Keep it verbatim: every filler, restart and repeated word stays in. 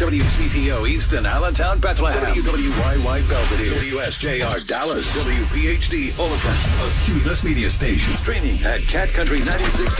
W C T O Easton, Allentown, Bethlehem. W W Y Y Belvedere. W S J R Dallas. W P H D Olathe. A Cumulus Media Station. Streaming at cat country ninety six